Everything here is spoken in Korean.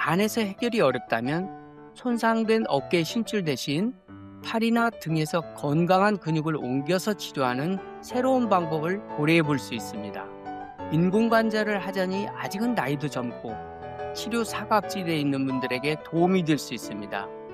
안에서 해결이 어렵다면 손상된 어깨 심줄 대신 팔이나 등에서 건강한 근육을 옮겨서 치료하는 새로운 방법을 고려해 볼 수 있습니다. 인공관절을 하자니 아직은 나이도 젊고 치료 사각지대에 있는 분들에게 도움이 될 수 있습니다.